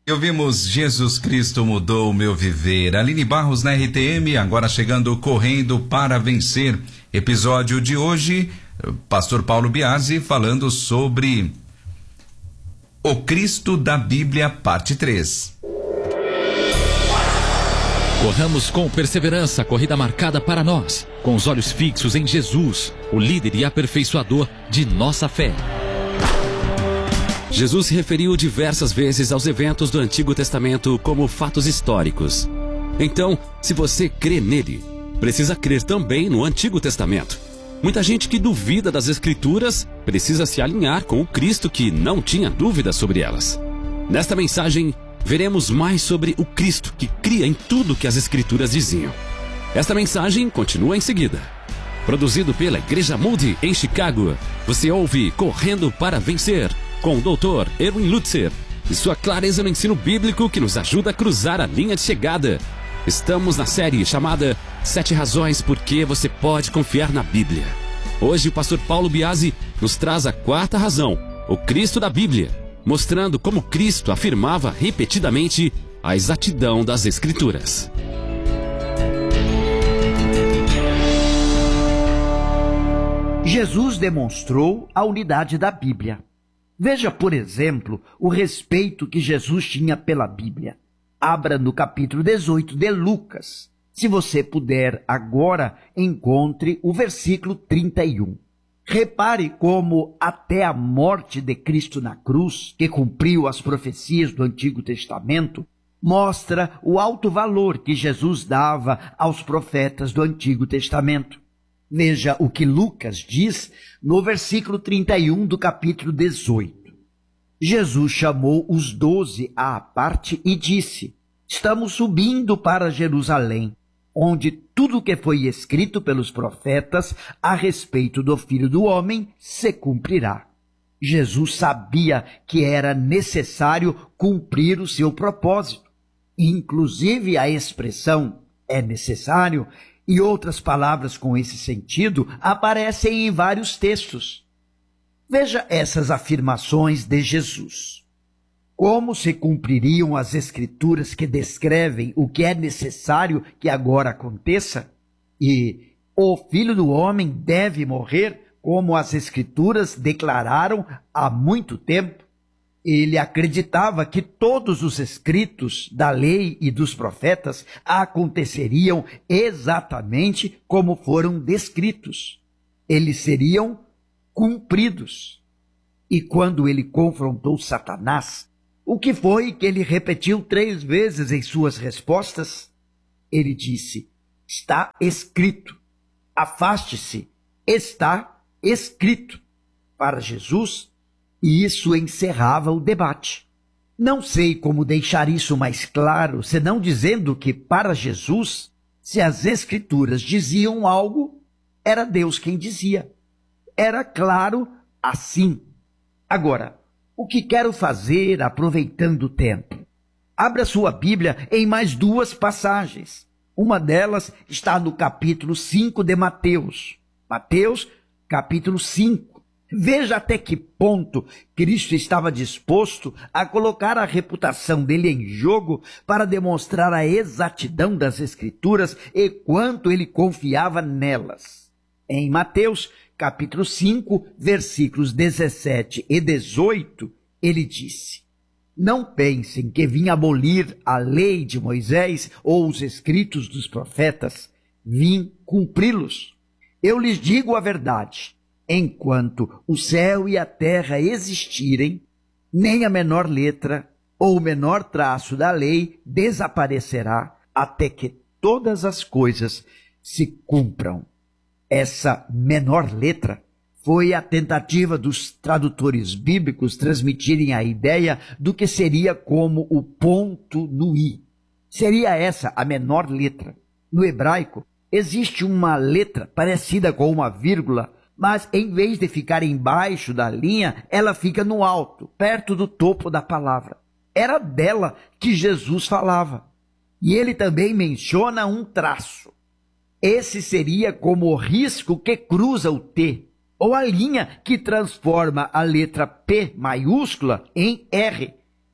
E ouvimos Jesus Cristo mudou o meu viver. Aline Barros na RTM, agora chegando correndo para vencer. Episódio de hoje, Pastor Paulo Biasi falando sobre o Cristo da Bíblia, parte 3. Corramos com perseverança a corrida marcada para nós, com os olhos fixos em Jesus, o líder e aperfeiçoador de nossa fé. Jesus se referiu diversas vezes aos eventos do Antigo Testamento como fatos históricos. Então, se você crê nele, precisa crer também no Antigo Testamento. Muita gente que duvida das Escrituras precisa se alinhar com o Cristo que não tinha dúvida sobre elas. Nesta mensagem, veremos mais sobre o Cristo que cria em tudo que as Escrituras diziam. Esta mensagem continua em seguida. Produzido pela Igreja Moody em Chicago, você ouve Correndo para Vencer, com o Dr. Erwin Lutzer e sua clareza no ensino bíblico que nos ajuda a cruzar a linha de chegada. Estamos na série chamada 7 Razões por que você pode confiar na Bíblia. Hoje o pastor Paulo Biasi nos traz a 4ª razão, o Cristo da Bíblia, mostrando como Cristo afirmava repetidamente a exatidão das Escrituras. Jesus demonstrou a unidade da Bíblia. Veja, por exemplo, o respeito que Jesus tinha pela Bíblia. Abra no capítulo 18 de Lucas. Se você puder agora, encontre o versículo 31. Repare como até a morte de Cristo na cruz, que cumpriu as profecias do Antigo Testamento, mostra o alto valor que Jesus dava aos profetas do Antigo Testamento. Veja o que Lucas diz no versículo 31 do capítulo 18. Jesus chamou os 12 à parte e disse: estamos subindo para Jerusalém, onde tudo o que foi escrito pelos profetas a respeito do Filho do Homem se cumprirá. Jesus sabia que era necessário cumprir o seu propósito. Inclusive a expressão "é necessário" e outras palavras com esse sentido aparecem em vários textos. Veja essas afirmações de Jesus. Como se cumpririam as Escrituras que descrevem o que é necessário que agora aconteça? E o Filho do Homem deve morrer, como as Escrituras declararam há muito tempo. Ele acreditava que todos os escritos da lei e dos profetas aconteceriam exatamente como foram descritos. Eles seriam cumpridos. E quando ele confrontou Satanás, o que foi que ele repetiu 3 vezes em suas respostas? Ele disse: está escrito. Afaste-se, está escrito. Para Jesus, e isso encerrava o debate. Não sei como deixar isso mais claro, senão dizendo que, para Jesus, se as Escrituras diziam algo, era Deus quem dizia. Era claro assim. Agora, o que quero fazer aproveitando o tempo? Abra sua Bíblia em mais 2 passagens. Uma delas está no capítulo 5 de Mateus. Mateus, capítulo 5. Veja até que ponto Cristo estava disposto a colocar a reputação dele em jogo para demonstrar a exatidão das Escrituras e quanto ele confiava nelas. Em Mateus, capítulo 5, versículos 17 e 18, ele disse: não pensem que vim abolir a lei de Moisés ou os escritos dos profetas, vim cumpri-los. Eu lhes digo a verdade. Enquanto o céu e a terra existirem, nem a menor letra ou o menor traço da lei desaparecerá até que todas as coisas se cumpram. Essa menor letra foi a tentativa dos tradutores bíblicos transmitirem a ideia do que seria como o ponto no i. Seria essa a menor letra. No hebraico, existe uma letra parecida com uma vírgula, mas em vez de ficar embaixo da linha, ela fica no alto, perto do topo da palavra. Era dela que Jesus falava. E ele também menciona um traço. Esse seria como o risco que cruza o T, ou a linha que transforma a letra P maiúscula em R.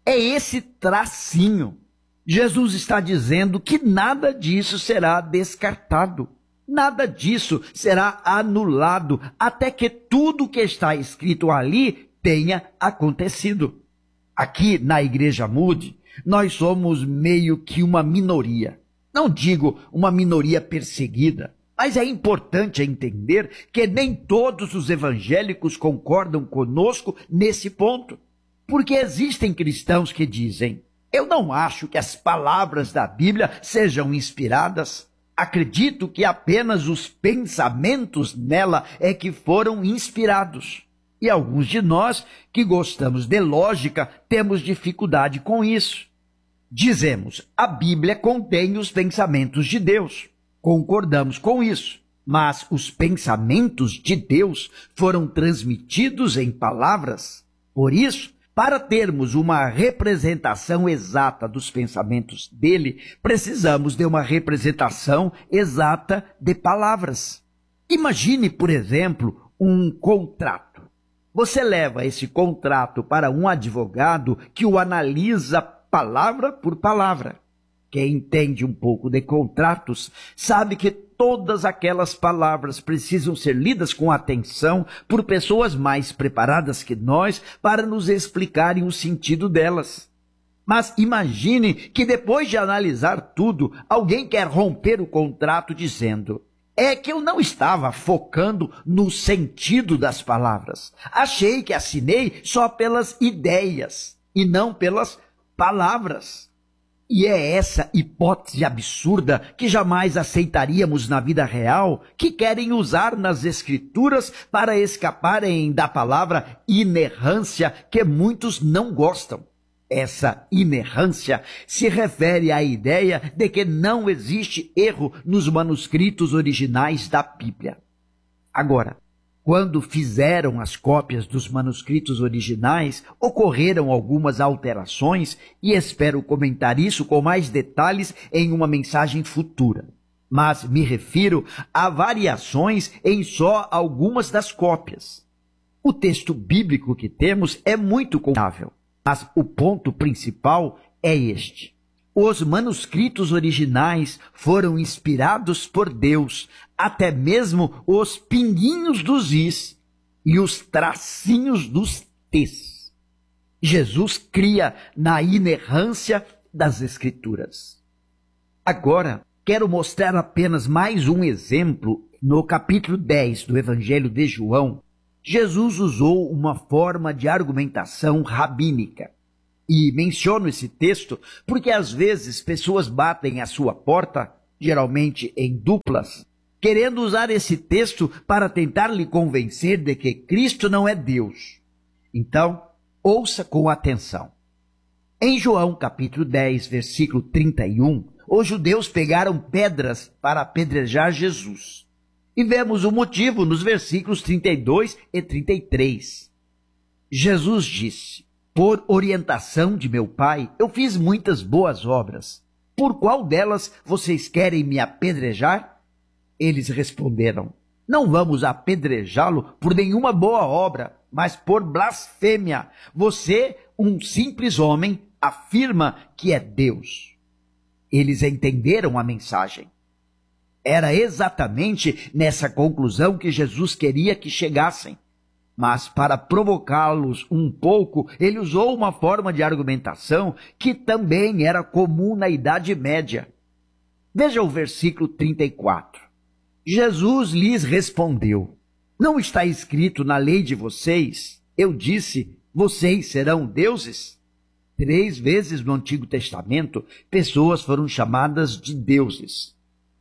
é esse tracinho. Jesus está dizendo que nada disso será descartado. Nada disso será anulado até que tudo que está escrito ali tenha acontecido. Aqui na Igreja Moody, nós somos meio que uma minoria. Não digo uma minoria perseguida, mas é importante entender que nem todos os evangélicos concordam conosco nesse ponto. Porque existem cristãos que dizem: eu não acho que as palavras da Bíblia sejam inspiradas. Acredito que apenas os pensamentos nela é que foram inspirados. E alguns de nós, que gostamos de lógica, temos dificuldade com isso. Dizemos: a Bíblia contém os pensamentos de Deus. Concordamos com isso. Mas os pensamentos de Deus foram transmitidos em palavras. Por isso, para termos uma representação exata dos pensamentos dele, precisamos de uma representação exata de palavras. Imagine, por exemplo, um contrato. Você leva esse contrato para um advogado que o analisa palavra por palavra. Quem entende um pouco de contratos sabe que todas aquelas palavras precisam ser lidas com atenção por pessoas mais preparadas que nós para nos explicarem o sentido delas. Mas imagine que depois de analisar tudo, alguém quer romper o contrato dizendo: é que eu não estava focando no sentido das palavras. Achei que assinei só pelas ideias e não pelas palavras. E é essa hipótese absurda que jamais aceitaríamos na vida real, que querem usar nas Escrituras para escaparem da palavra inerrância que muitos não gostam. Essa inerrância se refere à ideia de que não existe erro nos manuscritos originais da Bíblia. Agora, quando fizeram as cópias dos manuscritos originais, ocorreram algumas alterações e espero comentar isso com mais detalhes em uma mensagem futura. Mas me refiro a variações em só algumas das cópias. O texto bíblico que temos é muito confiável, mas o ponto principal é este. Os manuscritos originais foram inspirados por Deus, até mesmo os pinguinhos dos is e os tracinhos dos t's. Jesus cria na inerrância das Escrituras. Agora, quero mostrar apenas mais um exemplo. No capítulo 10 do Evangelho de João, Jesus usou uma forma de argumentação rabínica. E menciono esse texto porque às vezes pessoas batem à sua porta, geralmente em duplas, querendo usar esse texto para tentar lhe convencer de que Cristo não é Deus. Então, ouça com atenção. Em João capítulo 10, versículo 31, os judeus pegaram pedras para apedrejar Jesus. E vemos o motivo nos versículos 32 e 33. Jesus disse: por orientação de meu Pai, eu fiz muitas boas obras. Por qual delas vocês querem me apedrejar? Eles responderam: não vamos apedrejá-lo por nenhuma boa obra, mas por blasfêmia. Você, um simples homem, afirma que é Deus. Eles entenderam a mensagem. Era exatamente nessa conclusão que Jesus queria que chegassem. Mas para provocá-los um pouco, ele usou uma forma de argumentação que também era comum na Idade Média. Veja o versículo 34. Jesus lhes respondeu: não está escrito na lei de vocês? Eu disse: vocês serão deuses? 3 vezes no Antigo Testamento, pessoas foram chamadas de deuses.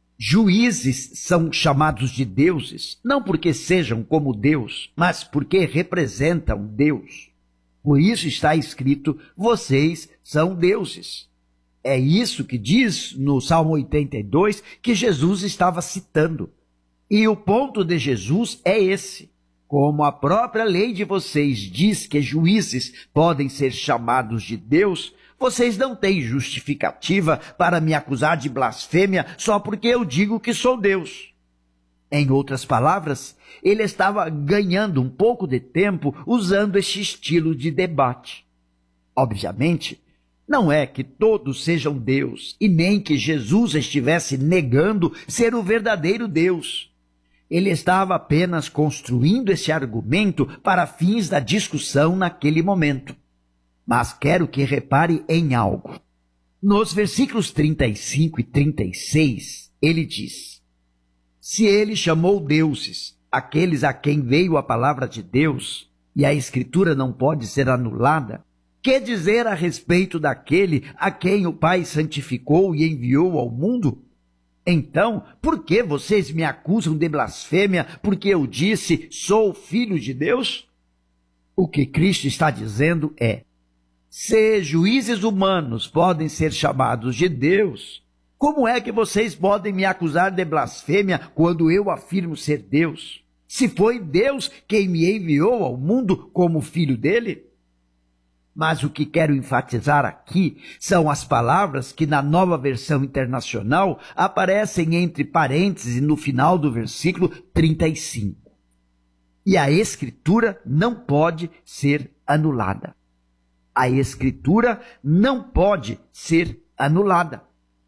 Juízes são chamados de deuses, não porque sejam como Deus, mas porque representam Deus. Por isso está escrito: vocês são deuses. É isso que diz no Salmo 82 que Jesus estava citando. E o ponto de Jesus é esse. Como a própria lei de vocês diz que juízes podem ser chamados de Deus, vocês não têm justificativa para me acusar de blasfêmia só porque eu digo que sou Deus. Em outras palavras, ele estava ganhando um pouco de tempo usando este estilo de debate. Obviamente, não é que todos sejam Deus e nem que Jesus estivesse negando ser o verdadeiro Deus. Ele estava apenas construindo esse argumento para fins da discussão naquele momento. Mas quero que repare em algo. Nos versículos 35 e 36, ele diz: se ele chamou deuses aqueles a quem veio a palavra de Deus, e a Escritura não pode ser anulada, que dizer a respeito daquele a quem o Pai santificou e enviou ao mundo? Então, por que vocês me acusam de blasfêmia porque eu disse, sou filho de Deus? O que Cristo está dizendo é, se juízes humanos podem ser chamados de Deus, como é que vocês podem me acusar de blasfêmia quando eu afirmo ser Deus? Se foi Deus quem me enviou ao mundo como filho dele? Mas o que quero enfatizar aqui são as palavras que na Nova Versão Internacional aparecem entre parênteses no final do versículo 35. E a Escritura não pode ser anulada. A Escritura não pode ser anulada.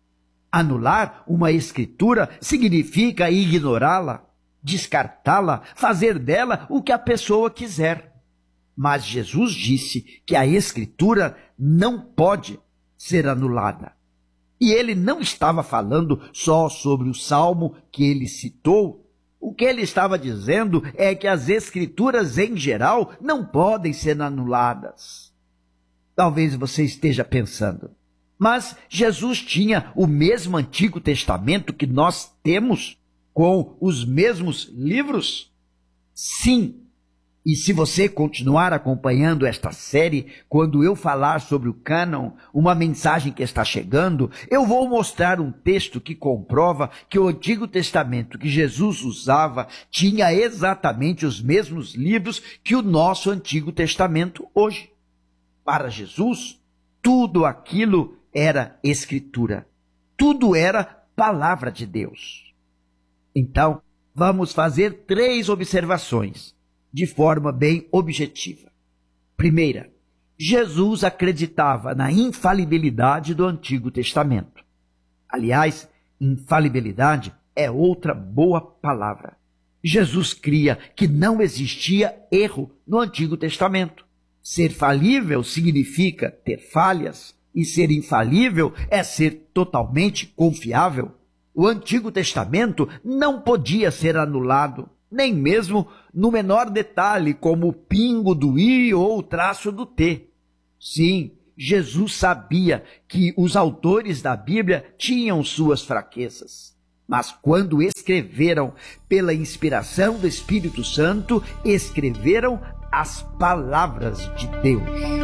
Anular uma Escritura significa ignorá-la, descartá-la, fazer dela o que a pessoa quiser. Mas Jesus disse que a Escritura não pode ser anulada. E ele não estava falando só sobre o salmo que ele citou. O que ele estava dizendo é que as Escrituras em geral não podem ser anuladas. Talvez você esteja pensando, mas Jesus tinha o mesmo Antigo Testamento que nós temos, com os mesmos livros? Sim. E se você continuar acompanhando esta série, quando eu falar sobre o cânon, uma mensagem que está chegando, eu vou mostrar um texto que comprova que o Antigo Testamento que Jesus usava tinha exatamente os mesmos livros que o nosso Antigo Testamento hoje. Para Jesus, tudo aquilo era Escritura. Tudo era palavra de Deus. Então, vamos fazer 3 observações de forma bem objetiva. Primeira, Jesus acreditava na infalibilidade do Antigo Testamento. Aliás, infalibilidade é outra boa palavra. Jesus cria que não existia erro no Antigo Testamento. Ser falível significa ter falhas, e ser infalível é ser totalmente confiável. O Antigo Testamento não podia ser anulado, nem mesmo no menor detalhe, como o pingo do I ou o traço do T. Sim, Jesus sabia que os autores da Bíblia tinham suas fraquezas. Mas quando escreveram pela inspiração do Espírito Santo, escreveram as palavras de Deus.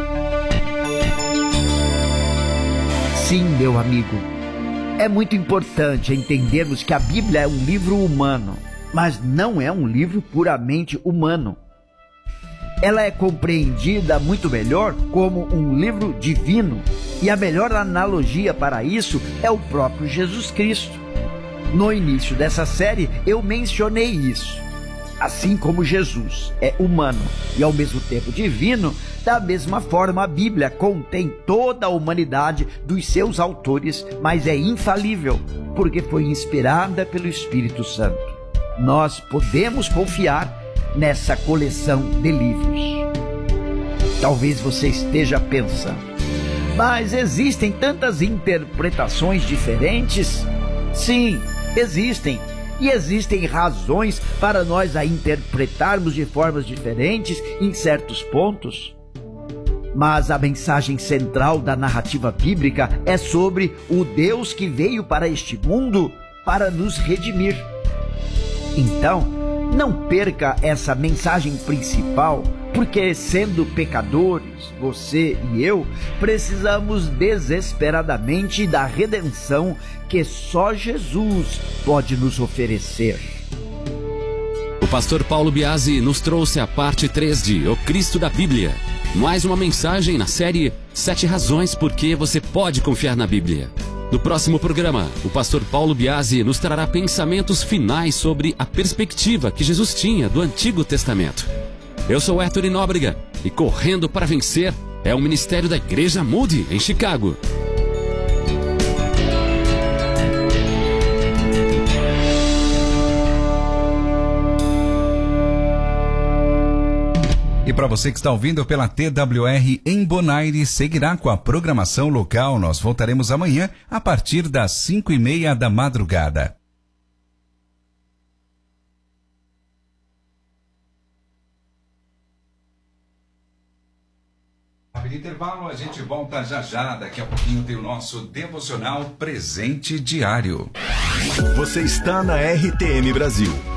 Sim, meu amigo, é muito importante entendermos que a Bíblia é um livro humano, mas não é um livro puramente humano. Ela é compreendida muito melhor como um livro divino, e a melhor analogia para isso é o próprio Jesus Cristo. No início dessa série eu mencionei isso. Assim como Jesus é humano e ao mesmo tempo divino, da mesma forma a Bíblia contém toda a humanidade dos seus autores, mas é infalível, porque foi inspirada pelo Espírito Santo. Nós podemos confiar nessa coleção de livros. Talvez você esteja pensando, mas existem tantas interpretações diferentes? Sim, existem. E existem razões para nós a interpretarmos de formas diferentes em certos pontos. Mas a mensagem central da narrativa bíblica é sobre o Deus que veio para este mundo para nos redimir. Então, não perca essa mensagem principal, porque sendo pecadores, você e eu, precisamos desesperadamente da redenção que só Jesus pode nos oferecer. O pastor Paulo Biasi nos trouxe a parte 3 de O Cristo da Bíblia. Mais uma mensagem na série 7 razões por que você pode confiar na Bíblia. No próximo programa, o pastor Paulo Biasi nos trará pensamentos finais sobre a perspectiva que Jesus tinha do Antigo Testamento. Eu sou Héctor Nóbrega e correndo para vencer, É o ministério da Igreja Moody, em Chicago. E para você que está ouvindo pela TWR em Bonaire, seguirá com a programação local. Nós voltaremos amanhã a partir das 5:30 da madrugada. Rápido intervalo, a gente volta já já. Daqui a pouquinho tem o nosso devocional Presente Diário. Você está na RTM Brasil.